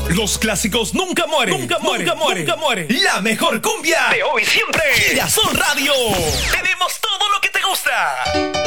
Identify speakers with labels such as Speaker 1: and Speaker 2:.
Speaker 1: Los clásicos nunca mueren. Nunca mueren. Nunca mueren. Nunca mueren. La mejor cumbia de hoy siempre. Girasol Radio. Tenemos todo lo que te gusta.